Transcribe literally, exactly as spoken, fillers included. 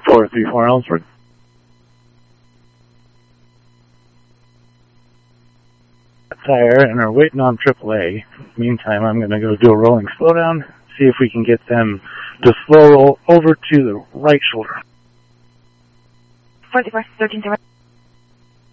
four three four Ellsworth. Tire and are waiting on triple A. Meantime, I'm going to go do a rolling slowdown, see if we can get them to slow roll over to the right shoulder. forty-four, thirteen zero.